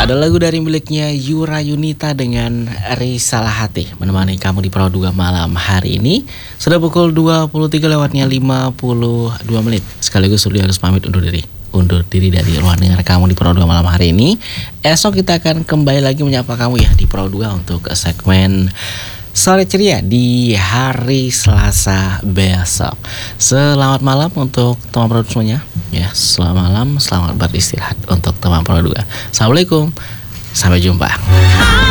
Ada lagu dari miliknya Yura Yunita dengan Risalah Hati menemani kamu di Pro 2 malam hari ini. Sudah pukul 23 lewatnya 52 menit. Sekaligus Surya harus pamit undur diri dari ruang dengar kamu di Pro 2 malam hari ini. Esok kita akan kembali lagi menyapa kamu ya di Pro 2 untuk segmen Sore Ceria di hari Selasa besok. Selamat malam untuk teman Pro 2 semuanya. Ya, selamat malam, selamat beristirahat untuk teman Pro 2. Assalamualaikum, sampai jumpa.